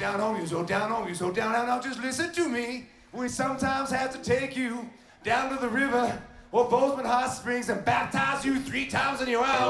down on you, so down on you, so down, down, now just listen to me. We sometimes have to take you down to the river or Bozeman Hot Springs and baptize you 3 times in your house.